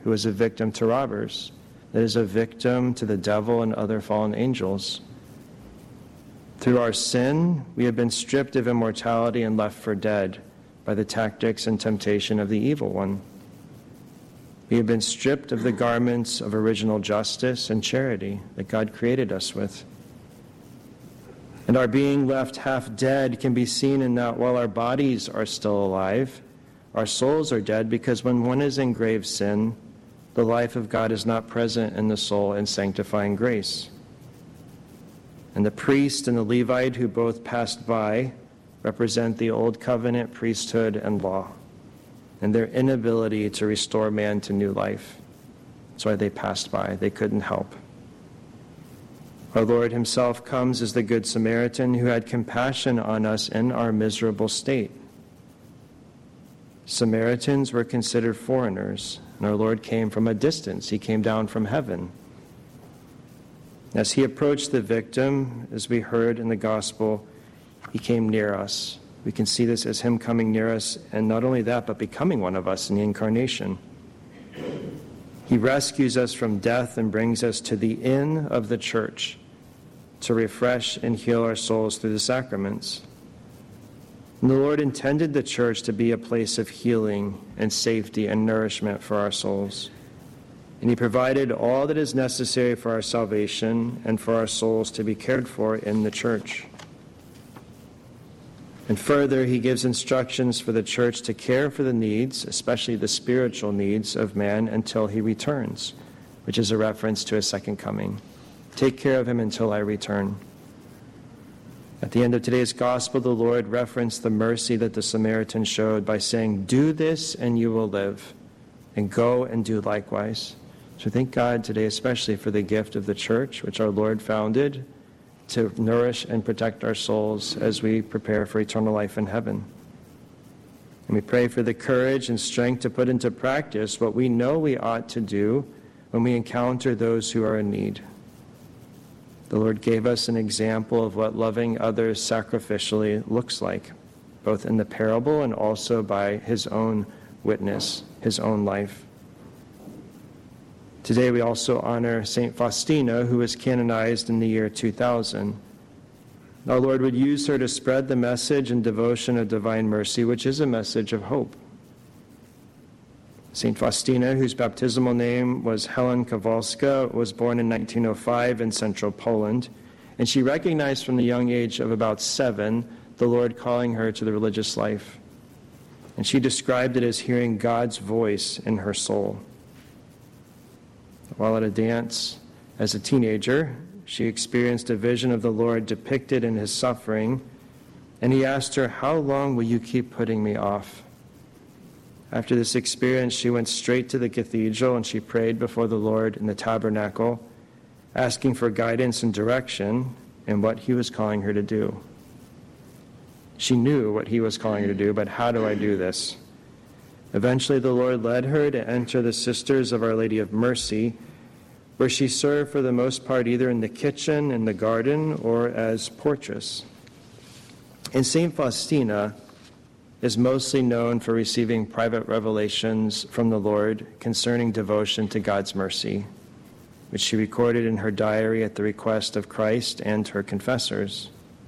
who was a victim to robbers, that is a victim to the devil and other fallen angels. Through our sin, we have been stripped of immortality and left for dead by the tactics and temptation of the evil one. We have been stripped of the garments of original justice and charity that God created us with. And our being left half dead can be seen in that while our bodies are still alive, our souls are dead, because when one is in grave sin, the life of God is not present in the soul in sanctifying grace. And the priest and the Levite who both passed by represent the old covenant priesthood and law, and their inability to restore man to new life. That's why they passed by. They couldn't help. Our Lord himself comes as the Good Samaritan who had compassion on us in our miserable state. Samaritans were considered foreigners, and our Lord came from a distance. He came down from heaven. As he approached the victim, as we heard in the gospel, he came near us. We can see this as him coming near us, and not only that, but becoming one of us in the incarnation. He rescues us from death and brings us to the inn of the church to refresh and heal our souls through the sacraments. And the Lord intended the church to be a place of healing and safety and nourishment for our souls. And he provided all that is necessary for our salvation and for our souls to be cared for in the church. And further, he gives instructions for the church to care for the needs, especially the spiritual needs of man, until he returns, which is a reference to his second coming. Take care of him until I return. At the end of today's gospel, the Lord referenced the mercy that the Samaritan showed by saying, "Do this and you will live, and go and do likewise." So thank God today especially for the gift of the church, which our Lord founded to nourish and protect our souls as we prepare for eternal life in heaven. And we pray for the courage and strength to put into practice what we know we ought to do when we encounter those who are in need. The Lord gave us an example of what loving others sacrificially looks like, both in the parable and also by his own witness, his own life. Today we also honor St. Faustina, who was canonized in the year 2000. Our Lord would use her to spread the message and devotion of divine mercy, which is a message of hope. St. Faustina, whose baptismal name was Helen Kowalska, was born in 1905 in central Poland, and she recognized from the young age of about 7 the Lord calling her to the religious life. And she described it as hearing God's voice in her soul. While at a dance as a teenager, she experienced a vision of the Lord depicted in his suffering, and he asked her, "How long will you keep putting me off?" After this experience, she went straight to the cathedral and she prayed before the Lord in the tabernacle, asking for guidance and direction in what he was calling her to do. She knew what he was calling her to do, but how do I do this? Eventually, the Lord led her to enter the Sisters of Our Lady of Mercy, where she served for the most part either in the kitchen, in the garden, or as portress. And St. Faustina is mostly known for receiving private revelations from the Lord concerning devotion to God's mercy, which she recorded in her diary at the request of Christ and her confessors.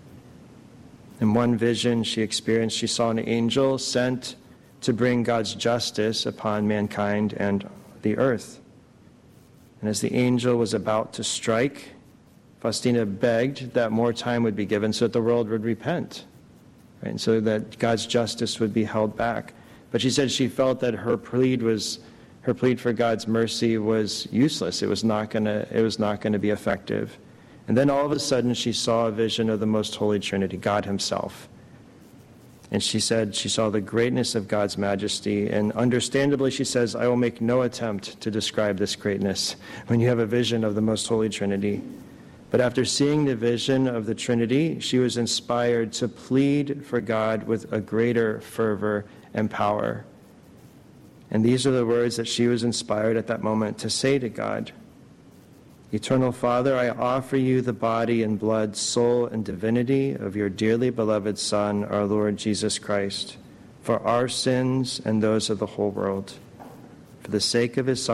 In one vision she experienced, she saw an angel sent to bring God's justice upon mankind and the earth. And as the angel was about to strike, Faustina begged that more time would be given so that the world would repent, right? And so that God's justice would be held back. But she said she felt that her plea for God's mercy was useless. It was not going to be effective. And then all of a sudden she saw a vision of the Most Holy Trinity, God himself. And she said she saw the greatness of God's majesty, and understandably she says, "I will make no attempt to describe this greatness," when you have a vision of the Most Holy Trinity. But after seeing the vision of the Trinity, she was inspired to plead for God with a greater fervor and power. And these are the words that she was inspired at that moment to say to God: "Eternal Father, I offer you the body and blood, soul and divinity of your dearly beloved Son, our Lord Jesus Christ, for our sins and those of the whole world. For the sake of his